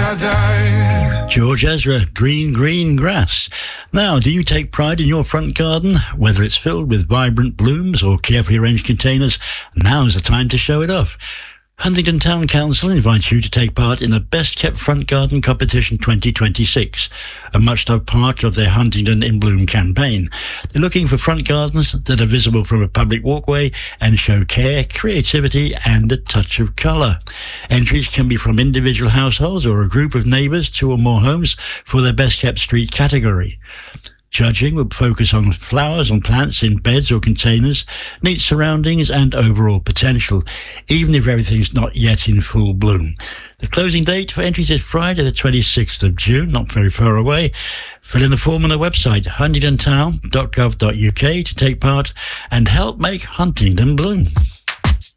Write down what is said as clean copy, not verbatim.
George Ezra, Green, Green Grass. Now, do you take pride in your front garden? Whether it's filled with vibrant blooms or carefully arranged containers, now's the time to show it off. Huntingdon Town Council invites you to take part in the Best Kept Front Garden Competition 2026, a much-loved part of their Huntingdon in Bloom campaign. They're looking for front gardens that are visible from a public walkway and show care, creativity and a touch of colour. Entries can be from individual households or a group of neighbours, 2 or more homes, for their Best Kept Street category. Judging will focus on flowers and plants in beds or containers, neat surroundings and overall potential, even if everything's not yet in full bloom. The closing date for entries is Friday the 26th of June, not very far away. Fill in the form on the website huntingdontown.gov.uk to take part and help make Huntingdon bloom.